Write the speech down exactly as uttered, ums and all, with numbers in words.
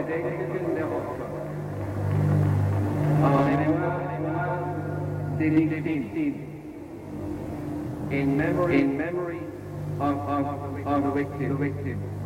Gedenken der Opfer. In memory, in memory of, of, of the victim. The victim.